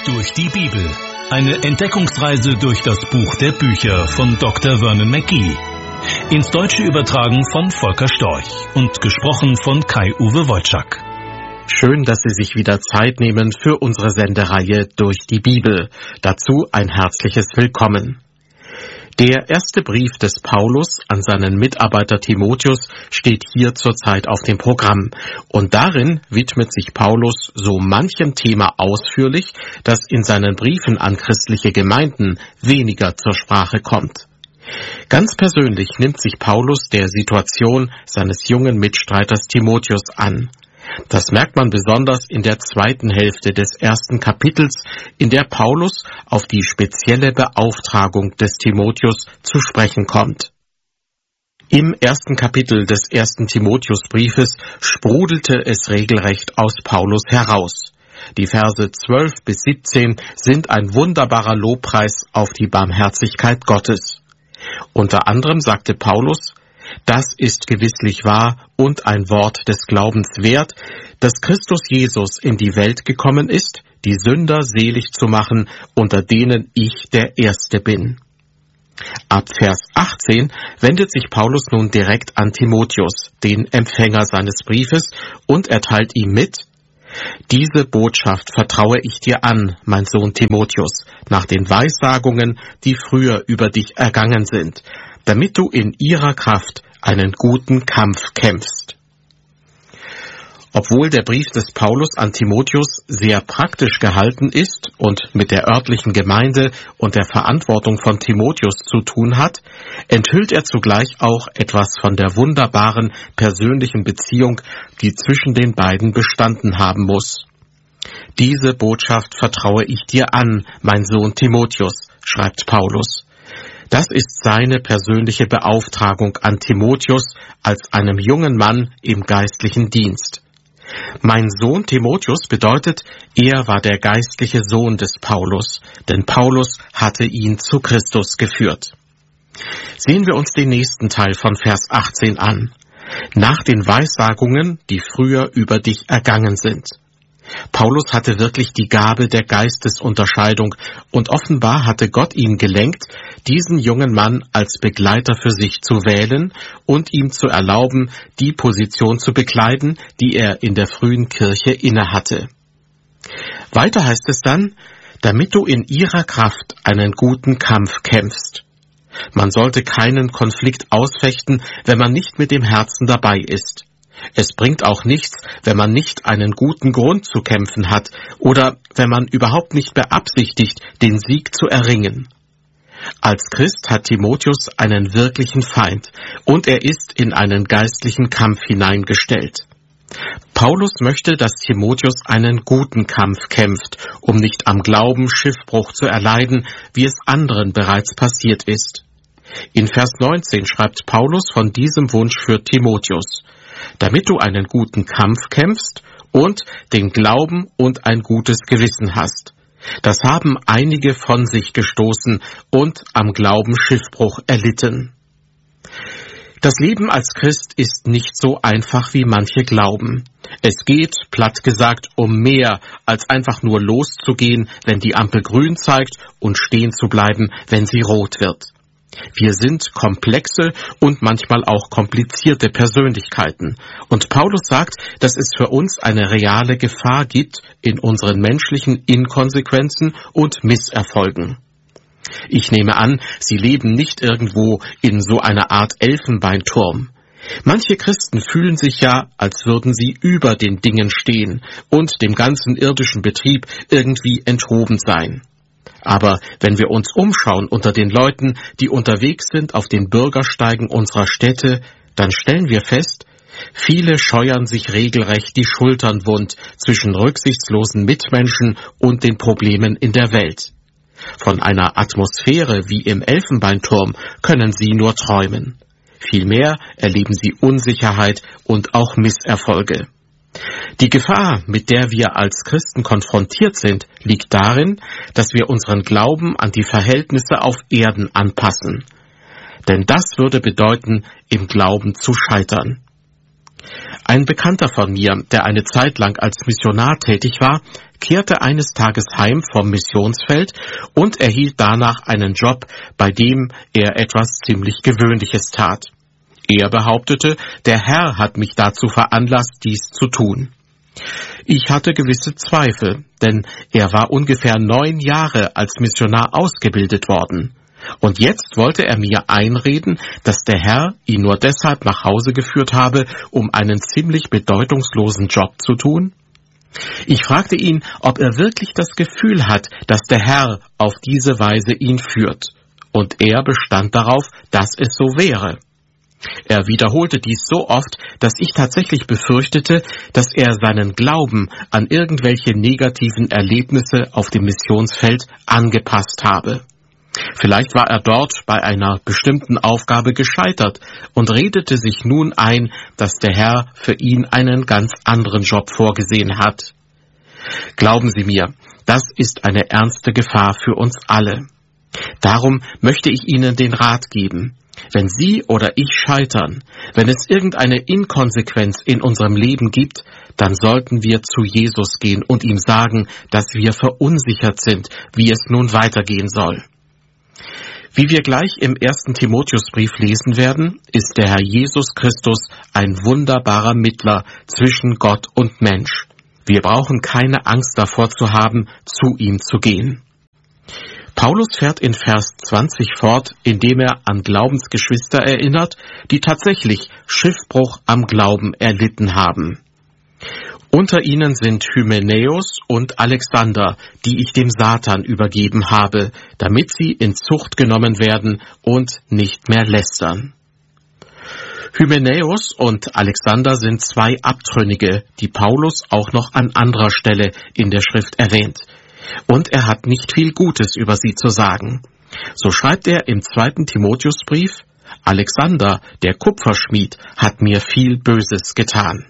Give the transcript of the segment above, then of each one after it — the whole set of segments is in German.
Durch die Bibel. Eine Entdeckungsreise durch das Buch der Bücher von Dr. Vernon McGee. Ins Deutsche übertragen von Volker Storch und gesprochen von Kai-Uwe Wojczak. Schön, dass Sie sich wieder Zeit nehmen für unsere Sendereihe Durch die Bibel. Dazu ein herzliches Willkommen. Der erste Brief des Paulus an seinen Mitarbeiter Timotheus steht hier zurzeit auf dem Programm. Und darin widmet sich Paulus so manchem Thema ausführlich, das in seinen Briefen an christliche Gemeinden weniger zur Sprache kommt. Ganz persönlich nimmt sich Paulus der Situation seines jungen Mitstreiters Timotheus an. Das merkt man besonders in der zweiten Hälfte des ersten Kapitels, in der Paulus auf die spezielle Beauftragung des Timotheus zu sprechen kommt. Im ersten Kapitel des ersten Timotheusbriefes sprudelte es regelrecht aus Paulus heraus. Die Verse 12 bis 17 sind ein wunderbarer Lobpreis auf die Barmherzigkeit Gottes. Unter anderem sagte Paulus: Das ist gewisslich wahr und ein Wort des Glaubens wert, dass Christus Jesus in die Welt gekommen ist, die Sünder selig zu machen, unter denen ich der Erste bin. Ab Vers 18 wendet sich Paulus nun direkt an Timotheus, den Empfänger seines Briefes, und erteilt ihm mit: Diese Botschaft vertraue ich dir an, mein Sohn Timotheus, nach den Weissagungen, die früher über dich ergangen sind, damit du in ihrer Kraft einen guten Kampf kämpfst. Obwohl der Brief des Paulus an Timotheus sehr praktisch gehalten ist und mit der örtlichen Gemeinde und der Verantwortung von Timotheus zu tun hat, enthüllt er zugleich auch etwas von der wunderbaren persönlichen Beziehung, die zwischen den beiden bestanden haben muss. Diese Botschaft vertraue ich dir an, mein Sohn Timotheus, schreibt Paulus. Das ist seine persönliche Beauftragung an Timotheus als einem jungen Mann im geistlichen Dienst. Mein Sohn Timotheus bedeutet, er war der geistliche Sohn des Paulus, denn Paulus hatte ihn zu Christus geführt. Sehen wir uns den nächsten Teil von Vers 18 an. Nach den Weissagungen, die früher über dich ergangen sind. Paulus hatte wirklich die Gabe der Geistesunterscheidung und offenbar hatte Gott ihn gelenkt, diesen jungen Mann als Begleiter für sich zu wählen und ihm zu erlauben, die Position zu bekleiden, die er in der frühen Kirche innehatte. Weiter heißt es dann: damit du in ihrer Kraft einen guten Kampf kämpfst. Man sollte keinen Konflikt ausfechten, wenn man nicht mit dem Herzen dabei ist. Es bringt auch nichts, wenn man nicht einen guten Grund zu kämpfen hat oder wenn man überhaupt nicht beabsichtigt, den Sieg zu erringen. Als Christ hat Timotheus einen wirklichen Feind und er ist in einen geistlichen Kampf hineingestellt. Paulus möchte, dass Timotheus einen guten Kampf kämpft, um nicht am Glauben Schiffbruch zu erleiden, wie es anderen bereits passiert ist. In Vers 19 schreibt Paulus von diesem Wunsch für Timotheus: damit du einen guten Kampf kämpfst und den Glauben und ein gutes Gewissen hast. Das haben einige von sich gestoßen und am Glauben Schiffbruch erlitten. Das Leben als Christ ist nicht so einfach, wie manche glauben. Es geht, platt gesagt, um mehr, als einfach nur loszugehen, wenn die Ampel grün zeigt, und stehen zu bleiben, wenn sie rot wird. Wir sind komplexe und manchmal auch komplizierte Persönlichkeiten. Und Paulus sagt, dass es für uns eine reale Gefahr gibt in unseren menschlichen Inkonsequenzen und Misserfolgen. Ich nehme an, Sie leben nicht irgendwo in so einer Art Elfenbeinturm. Manche Christen fühlen sich ja, als würden sie über den Dingen stehen und dem ganzen irdischen Betrieb irgendwie enthoben sein. Aber wenn wir uns umschauen unter den Leuten, die unterwegs sind auf den Bürgersteigen unserer Städte, dann stellen wir fest, viele scheuern sich regelrecht die Schultern wund zwischen rücksichtslosen Mitmenschen und den Problemen in der Welt. Von einer Atmosphäre wie im Elfenbeinturm können sie nur träumen. Vielmehr erleben sie Unsicherheit und auch Misserfolge. Die Gefahr, mit der wir als Christen konfrontiert sind, liegt darin, dass wir unseren Glauben an die Verhältnisse auf Erden anpassen. Denn das würde bedeuten, im Glauben zu scheitern. Ein Bekannter von mir, der eine Zeit lang als Missionar tätig war, kehrte eines Tages heim vom Missionsfeld und erhielt danach einen Job, bei dem er etwas ziemlich Gewöhnliches tat. Er behauptete, der Herr hat mich dazu veranlasst, dies zu tun. Ich hatte gewisse Zweifel, denn er war ungefähr 9 Jahre als Missionar ausgebildet worden. Und jetzt wollte er mir einreden, dass der Herr ihn nur deshalb nach Hause geführt habe, um einen ziemlich bedeutungslosen Job zu tun? Ich fragte ihn, ob er wirklich das Gefühl hat, dass der Herr auf diese Weise ihn führt. Und er bestand darauf, dass es so wäre. Er wiederholte dies so oft, dass ich tatsächlich befürchtete, dass er seinen Glauben an irgendwelche negativen Erlebnisse auf dem Missionsfeld angepasst habe. Vielleicht war er dort bei einer bestimmten Aufgabe gescheitert und redete sich nun ein, dass der Herr für ihn einen ganz anderen Job vorgesehen hat. Glauben Sie mir, das ist eine ernste Gefahr für uns alle. Darum möchte ich Ihnen den Rat geben. Wenn Sie oder ich scheitern, wenn es irgendeine Inkonsequenz in unserem Leben gibt, dann sollten wir zu Jesus gehen und ihm sagen, dass wir verunsichert sind, wie es nun weitergehen soll. Wie wir gleich im 1. Timotheusbrief lesen werden, ist der Herr Jesus Christus ein wunderbarer Mittler zwischen Gott und Mensch. Wir brauchen keine Angst davor zu haben, zu ihm zu gehen. Paulus fährt in Vers 20 fort, indem er an Glaubensgeschwister erinnert, die tatsächlich Schiffbruch am Glauben erlitten haben. Unter ihnen sind Hymenäus und Alexander, die ich dem Satan übergeben habe, damit sie in Zucht genommen werden und nicht mehr lästern. Hymenäus und Alexander sind 2 Abtrünnige, die Paulus auch noch an anderer Stelle in der Schrift erwähnt. Und er hat nicht viel Gutes über sie zu sagen. So schreibt er im 2. Timotheusbrief, Alexander, der Kupferschmied, hat mir viel Böses getan.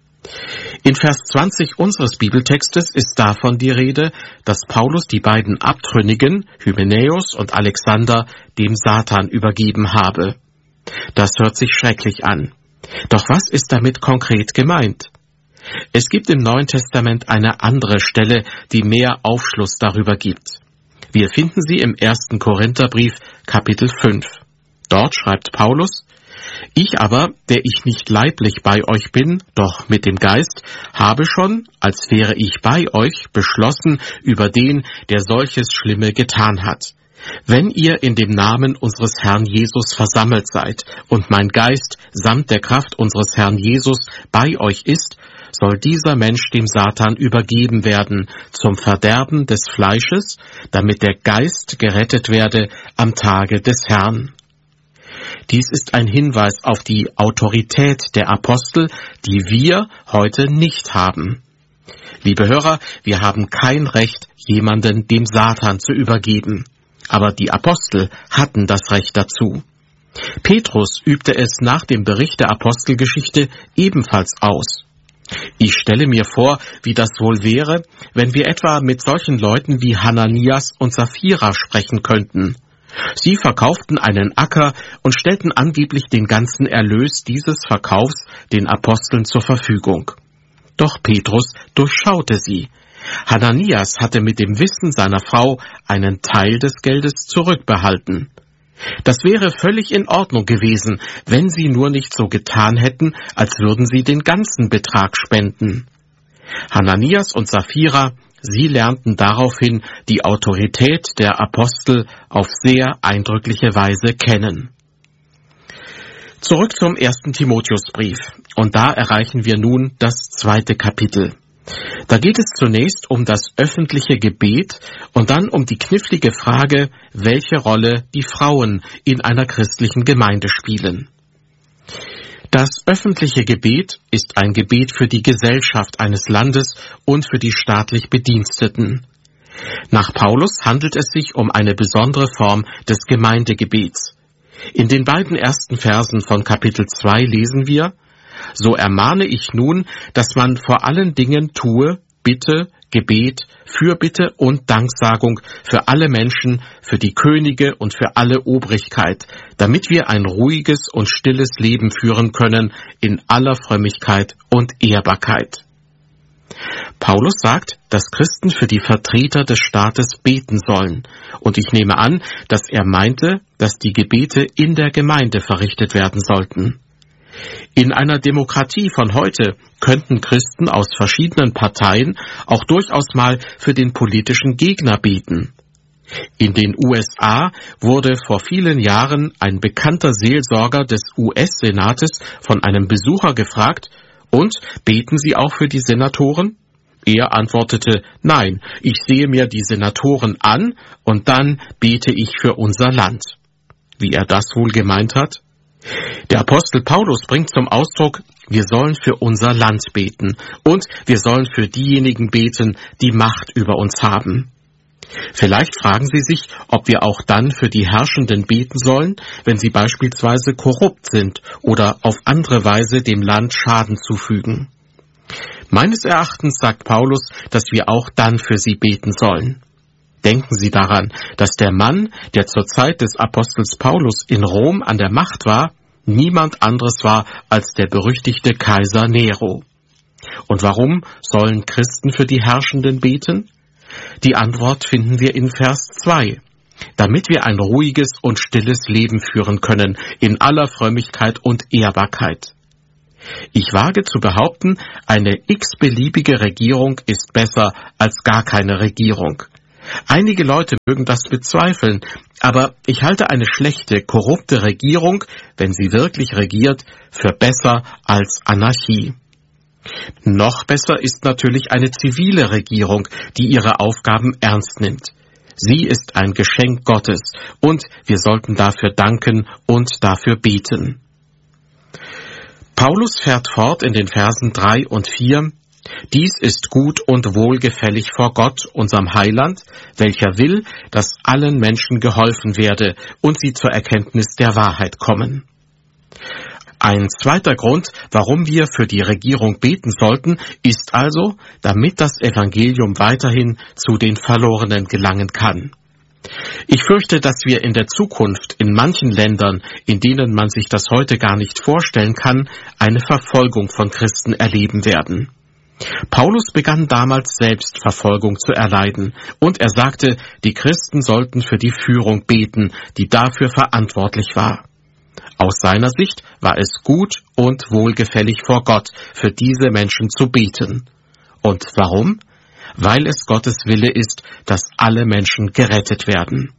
In Vers 20 unseres Bibeltextes ist davon die Rede, dass Paulus die beiden Abtrünnigen, Hymenäus und Alexander, dem Satan übergeben habe. Das hört sich schrecklich an. Doch was ist damit konkret gemeint? Es gibt im Neuen Testament eine andere Stelle, die mehr Aufschluss darüber gibt. Wir finden sie im 1. Korintherbrief, Kapitel 5. Dort schreibt Paulus, ich aber, der ich nicht leiblich bei euch bin, doch mit dem Geist, habe schon, als wäre ich bei euch, beschlossen über den, der solches Schlimme getan hat. Wenn ihr in dem Namen unseres Herrn Jesus versammelt seid und mein Geist samt der Kraft unseres Herrn Jesus bei euch ist, soll dieser Mensch dem Satan übergeben werden zum Verderben des Fleisches, damit der Geist gerettet werde am Tage des Herrn. Dies ist ein Hinweis auf die Autorität der Apostel, die wir heute nicht haben. Liebe Hörer, wir haben kein Recht, jemanden dem Satan zu übergeben. Aber die Apostel hatten das Recht dazu. Petrus übte es nach dem Bericht der Apostelgeschichte ebenfalls aus. Ich stelle mir vor, wie das wohl wäre, wenn wir etwa mit solchen Leuten wie Hananias und Sapphira sprechen könnten. Sie verkauften einen Acker und stellten angeblich den ganzen Erlös dieses Verkaufs den Aposteln zur Verfügung. Doch Petrus durchschaute sie. Hananias hatte mit dem Wissen seiner Frau einen Teil des Geldes zurückbehalten. Das wäre völlig in Ordnung gewesen, wenn sie nur nicht so getan hätten, als würden sie den ganzen Betrag spenden. Hananias und Sapphira, sie lernten daraufhin die Autorität der Apostel auf sehr eindrückliche Weise kennen. Zurück zum 1. Timotheusbrief. Und da erreichen wir nun das 2. Kapitel. Da geht es zunächst um das öffentliche Gebet und dann um die knifflige Frage, welche Rolle die Frauen in einer christlichen Gemeinde spielen. Das öffentliche Gebet ist ein Gebet für die Gesellschaft eines Landes und für die staatlich Bediensteten. Nach Paulus handelt es sich um eine besondere Form des Gemeindegebets. In den beiden ersten Versen von Kapitel 2 lesen wir: So ermahne ich nun, dass man vor allen Dingen tue, Bitte, Gebet, Fürbitte und Danksagung für alle Menschen, für die Könige und für alle Obrigkeit, damit wir ein ruhiges und stilles Leben führen können in aller Frömmigkeit und Ehrbarkeit. Paulus sagt, dass Christen für die Vertreter des Staates beten sollen. Und ich nehme an, dass er meinte, dass die Gebete in der Gemeinde verrichtet werden sollten. In einer Demokratie von heute könnten Christen aus verschiedenen Parteien auch durchaus mal für den politischen Gegner beten. In den USA wurde vor vielen Jahren ein bekannter Seelsorger des US-Senates von einem Besucher gefragt, und beten Sie auch für die Senatoren? Er antwortete, nein, ich sehe mir die Senatoren an und dann bete ich für unser Land. Wie er das wohl gemeint hat? Der Apostel Paulus bringt zum Ausdruck, wir sollen für unser Land beten und wir sollen für diejenigen beten, die Macht über uns haben. Vielleicht fragen Sie sich, ob wir auch dann für die Herrschenden beten sollen, wenn sie beispielsweise korrupt sind oder auf andere Weise dem Land Schaden zufügen. Meines Erachtens sagt Paulus, dass wir auch dann für sie beten sollen. Denken Sie daran, dass der Mann, der zur Zeit des Apostels Paulus in Rom an der Macht war, niemand anderes war als der berüchtigte Kaiser Nero. Und warum sollen Christen für die Herrschenden beten? Die Antwort finden wir in Vers 2. Damit wir ein ruhiges und stilles Leben führen können, in aller Frömmigkeit und Ehrbarkeit. Ich wage zu behaupten, eine x-beliebige Regierung ist besser als gar keine Regierung. Einige Leute mögen das bezweifeln, aber ich halte eine schlechte, korrupte Regierung, wenn sie wirklich regiert, für besser als Anarchie. Noch besser ist natürlich eine zivile Regierung, die ihre Aufgaben ernst nimmt. Sie ist ein Geschenk Gottes und wir sollten dafür danken und dafür beten. Paulus fährt fort in den Versen 3 und 4. Dies ist gut und wohlgefällig vor Gott, unserem Heiland, welcher will, dass allen Menschen geholfen werde und sie zur Erkenntnis der Wahrheit kommen. Ein zweiter Grund, warum wir für die Regierung beten sollten, ist also, damit das Evangelium weiterhin zu den Verlorenen gelangen kann. Ich fürchte, dass wir in der Zukunft in manchen Ländern, in denen man sich das heute gar nicht vorstellen kann, eine Verfolgung von Christen erleben werden. Paulus begann damals selbst Verfolgung zu erleiden, und er sagte, die Christen sollten für die Führung beten, die dafür verantwortlich war. Aus seiner Sicht war es gut und wohlgefällig vor Gott, für diese Menschen zu beten. Und warum? Weil es Gottes Wille ist, dass alle Menschen gerettet werden.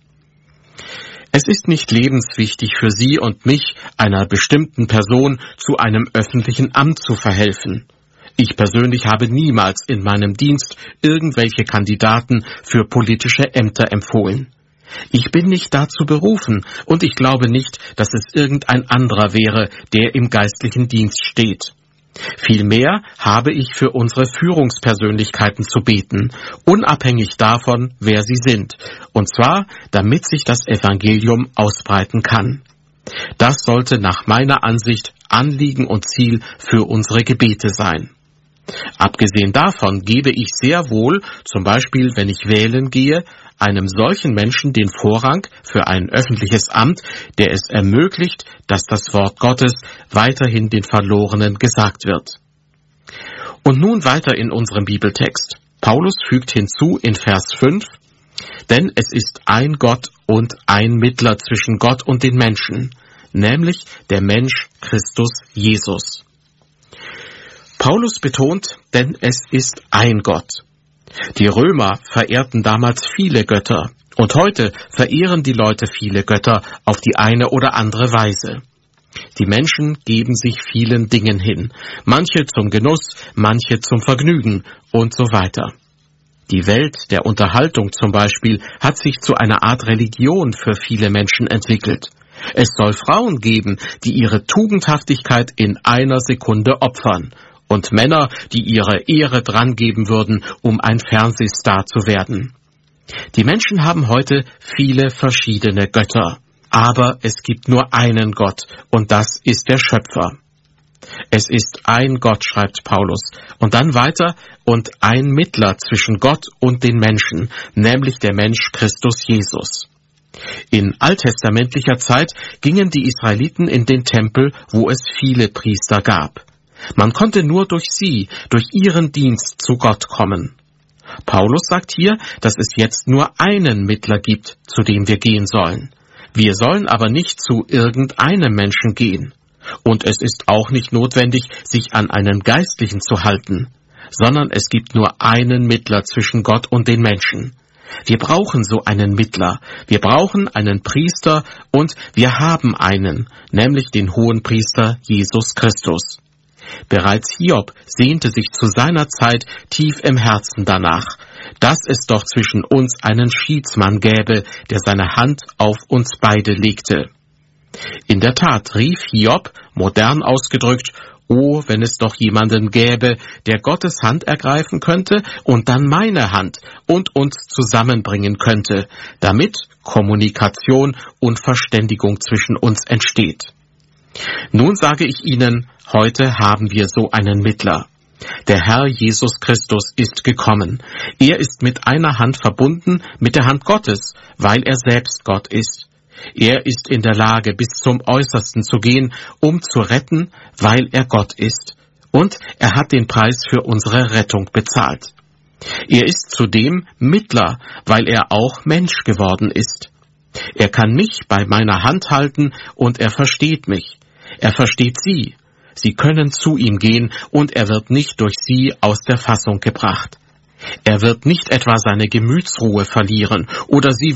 Es ist nicht lebenswichtig für Sie und mich, einer bestimmten Person zu einem öffentlichen Amt zu verhelfen. Ich persönlich habe niemals in meinem Dienst irgendwelche Kandidaten für politische Ämter empfohlen. Ich bin nicht dazu berufen und ich glaube nicht, dass es irgendein anderer wäre, der im geistlichen Dienst steht. Vielmehr habe ich für unsere Führungspersönlichkeiten zu beten, unabhängig davon, wer sie sind, und zwar, damit sich das Evangelium ausbreiten kann. Das sollte nach meiner Ansicht Anliegen und Ziel für unsere Gebete sein. Abgesehen davon gebe ich sehr wohl, zum Beispiel wenn ich wählen gehe, einem solchen Menschen den Vorrang für ein öffentliches Amt, der es ermöglicht, dass das Wort Gottes weiterhin den Verlorenen gesagt wird. Und nun weiter in unserem Bibeltext. Paulus fügt hinzu in Vers 5, denn es ist ein Gott und ein Mittler zwischen Gott und den Menschen, nämlich der Mensch Christus Jesus. Paulus betont, denn es ist ein Gott. Die Römer verehrten damals viele Götter und heute verehren die Leute viele Götter auf die eine oder andere Weise. Die Menschen geben sich vielen Dingen hin, manche zum Genuss, manche zum Vergnügen und so weiter. Die Welt der Unterhaltung zum Beispiel hat sich zu einer Art Religion für viele Menschen entwickelt. Es soll Frauen geben, die ihre Tugendhaftigkeit in einer Sekunde opfern. Und Männer, die ihre Ehre drangeben würden, um ein Fernsehstar zu werden. Die Menschen haben heute viele verschiedene Götter, aber es gibt nur einen Gott, und das ist der Schöpfer. Es ist ein Gott, schreibt Paulus, und dann weiter, und ein Mittler zwischen Gott und den Menschen, nämlich der Mensch Christus Jesus. In alttestamentlicher Zeit gingen die Israeliten in den Tempel, wo es viele Priester gab. Man konnte nur durch sie, durch ihren Dienst zu Gott kommen. Paulus sagt hier, dass es jetzt nur einen Mittler gibt, zu dem wir gehen sollen. Wir sollen aber nicht zu irgendeinem Menschen gehen. Und es ist auch nicht notwendig, sich an einen Geistlichen zu halten, sondern es gibt nur einen Mittler zwischen Gott und den Menschen. Wir brauchen so einen Mittler, wir brauchen einen Priester und wir haben einen, nämlich den Hohenpriester Jesus Christus. Bereits Hiob sehnte sich zu seiner Zeit tief im Herzen danach, dass es doch zwischen uns einen Schiedsmann gäbe, der seine Hand auf uns beide legte. In der Tat rief Hiob, modern ausgedrückt, »Oh, wenn es doch jemanden gäbe, der Gottes Hand ergreifen könnte und dann meine Hand und uns zusammenbringen könnte, damit Kommunikation und Verständigung zwischen uns entsteht.« Nun sage ich Ihnen, heute haben wir so einen Mittler. Der Herr Jesus Christus ist gekommen. Er ist mit einer Hand verbunden mit der Hand Gottes, weil er selbst Gott ist. Er ist in der Lage, bis zum Äußersten zu gehen, um zu retten, weil er Gott ist. Und er hat den Preis für unsere Rettung bezahlt. Er ist zudem Mittler, weil er auch Mensch geworden ist. Er kann mich bei meiner Hand halten und er versteht mich. Er versteht Sie. Sie können zu ihm gehen und er wird nicht durch Sie aus der Fassung gebracht. Er wird nicht etwa seine Gemütsruhe verlieren oder Sie